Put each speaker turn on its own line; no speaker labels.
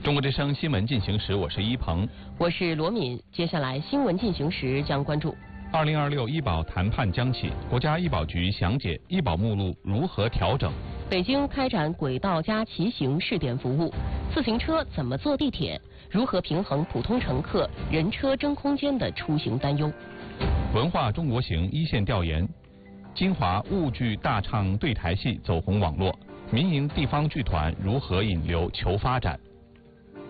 中国之声新闻进行时，我是一鹏，
我是罗敏。接下来新闻进行时将关注
2026医保谈判将起，国家医保局详解医保目录如何调整。
北京开展轨道加骑行试点服务，自行车怎么坐地铁？如何平衡普通乘客人车争空间的出行担忧？
文化中国行一线调研，金华沪剧大唱对台戏走红网络，民营地方剧团如何引流求发展？